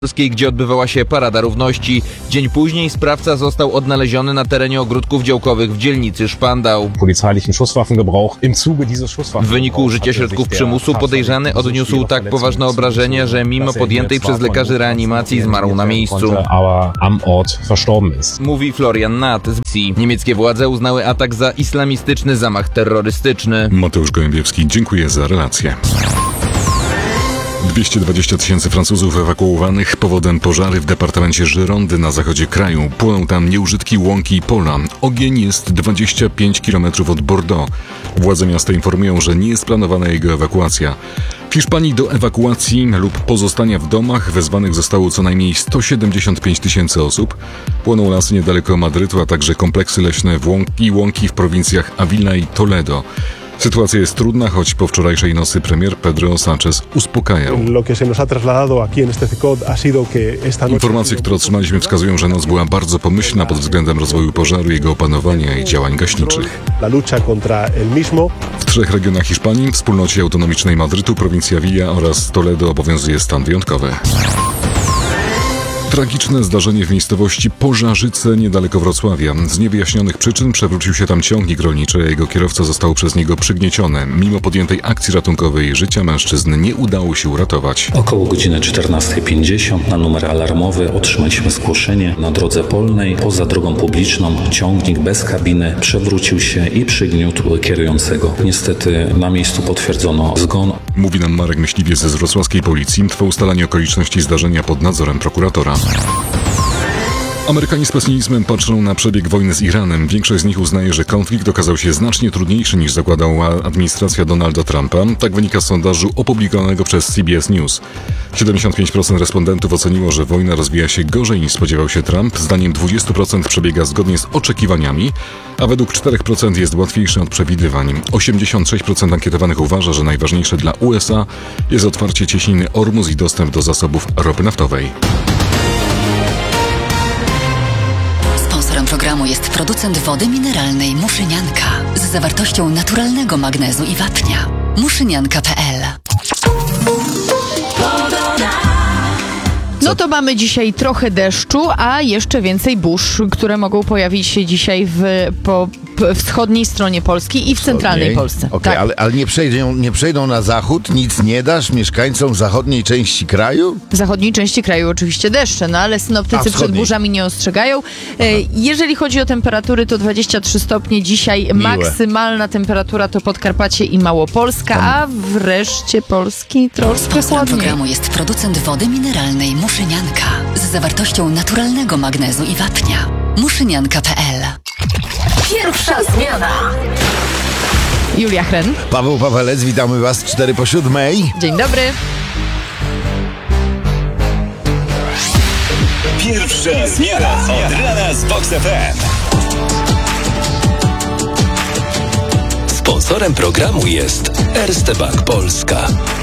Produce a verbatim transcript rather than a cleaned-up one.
gdzie odbywała się Parada Równości. Dzień później sprawca został odnaleziony na terenie ogródków działkowych w dzielnicy Szpandau. W wyniku użycia środków przymusu podejrzany odniósł tak poważne obrażenie, że mimo podjętej przez lekarzy reanimacji zmarł na miejscu. Mówi Florian Nath z B C. Niemieckie władze uznały atak za islamistyczny zamach terrorystyczny. Mateusz Gołębiewski, dziękuję za relację. dwieście dwadzieścia tysięcy Francuzów ewakuowanych powodem pożary w departamencie Girondy na zachodzie kraju. Płoną tam nieużytki, łąki i pola. Ogień jest dwadzieścia pięć kilometrów od Bordeaux. Władze miasta informują, że nie jest planowana jego ewakuacja. W Hiszpanii do ewakuacji lub pozostania w domach wezwanych zostało co najmniej sto siedemdziesiąt pięć tysięcy osób. Płoną lasy niedaleko Madrytu, a także kompleksy leśne w łąki i łąki w prowincjach Avila i Toledo. Sytuacja jest trudna, choć po wczorajszej nocy premier Pedro Sánchez uspokajał. Informacje, które otrzymaliśmy, wskazują, że noc była bardzo pomyślna pod względem rozwoju pożaru, jego opanowania i działań gaśniczych. W trzech regionach Hiszpanii, wspólnocie autonomicznej Madrytu, prowincji Avila oraz Toledo obowiązuje stan wyjątkowy. Tragiczne zdarzenie w miejscowości Pożarzyce niedaleko Wrocławia. Z niewyjaśnionych przyczyn przewrócił się tam ciągnik rolniczy, a jego kierowca został przez niego przygnieciony. Mimo podjętej akcji ratunkowej życia mężczyzny nie udało się uratować. Około godziny czternasta pięćdziesiąt na numer alarmowy otrzymaliśmy zgłoszenie. Na drodze polnej, poza drogą publiczną, ciągnik bez kabiny przewrócił się i przygniótł kierującego. Niestety na miejscu potwierdzono zgon. Mówi nam Marek Myśliwiec z wrocławskiej policji. Trwa ustalanie okoliczności zdarzenia pod nadzorem prokuratora. Amerykanie z pesymizmem patrzą na przebieg wojny z Iranem. Większość z nich uznaje, że konflikt okazał się znacznie trudniejszy niż zakładała administracja Donalda Trumpa. Tak wynika z sondażu opublikowanego przez C B S News. siedemdziesiąt pięć procent respondentów oceniło, że wojna rozwija się gorzej niż spodziewał się Trump. Zdaniem dwadzieścia procent przebiega zgodnie z oczekiwaniami, a według cztery procent jest łatwiejszy od przewidywań. osiemdziesiąt sześć procent ankietowanych uważa, że najważniejsze dla U S A jest otwarcie cieśniny Ormus i dostęp do zasobów ropy naftowej. Sponsorem programu jest producent wody mineralnej Muszynianka z zawartością naturalnego magnezu i wapnia. muszynianka kropka p l. No to mamy dzisiaj trochę deszczu, a jeszcze więcej burz, które mogą pojawić się dzisiaj w, po p- wschodniej stronie Polski i w centralnej Polsce. Okej, Tak. ale, ale nie, przejdą, nie przejdą na zachód? Nic nie dasz mieszkańcom zachodniej części kraju? W zachodniej części kraju oczywiście deszcze, no ale A, synoptycy przed wschodniej. burzami nie ostrzegają. E, jeżeli chodzi o temperatury, to dwadzieścia trzy stopnie. Dzisiaj Miłe. maksymalna temperatura to Podkarpacie i Małopolska, a wreszcie Polski troszkę Sponsorem chłodniej. programu jest producent wody mineralnej Muszynianka z zawartością naturalnego magnezu i wapnia. muszynianka kropka p l. Pierwsza zmiana. Julia Chren. Paweł Pawelec, witamy Was cztery po siódmej. Dzień dobry. Pierwsza zmiana od rana z Vox F M. Sponsorem programu jest Erste Bank Polska.